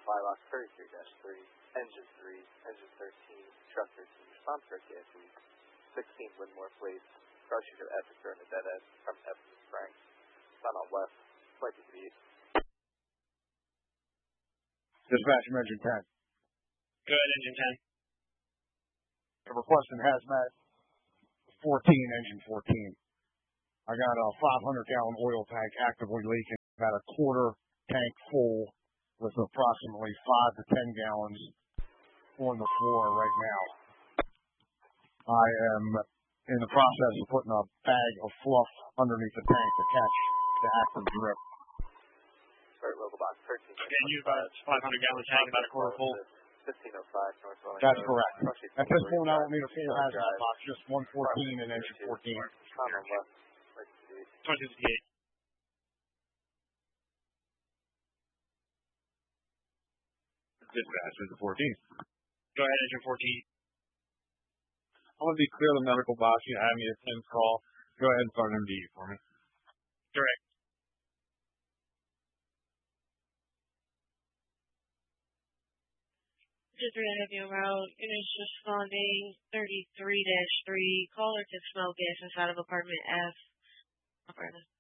Flylock 33-3, Engine 3, Engine 13, Truck 13, response for KFC, 16 Winmore Place, approaching to Epic during the dead end from Evans Frank, sun on left, flight to the east. Dispatch from Engine 10. Go ahead, Engine 10. Requesting hazmat 14, Engine 14. I got a 500-gallon oil tank actively leaking. Got a quarter tank full with approximately 5 to 10 gallons on the floor right now. I am in the process of putting a bag of fluff underneath the tank to catch the active drip. Start local box 13. Okay, you've got a 500-gallon tank, about a quarter full. 1505 North Wellington. That's correct. At this point, I don't need a full hazmat box, just 114 and Engine 14. Sun on left, flight to the east. 2258. Dispatch, Engine 14. Go ahead, Engine 14. I want to be clear on the medical box. You have me a 10 call. Go ahead and start MD for me. Direct. Just 3, I have you around. Units responding 33-3. Caller to smell gas inside of apartment F. Operator.